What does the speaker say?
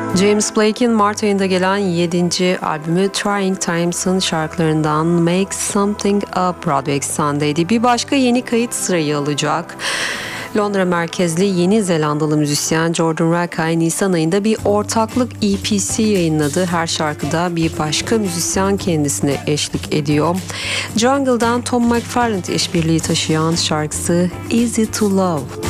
James Blake'in Mart ayında gelen 7. albümü Trying Times'ın şarkılarından Make Something a Broadway Sunday'di. Bir başka yeni kayıt sırayı alacak. Londra merkezli Yeni Zelandalı müzisyen Jordan Rakei Nisan ayında bir ortaklık EP'si yayınladı. Her şarkıda bir başka müzisyen kendisine eşlik ediyor. Jungle'dan Tom McFarland işbirliği taşıyan şarkısı Easy to Love.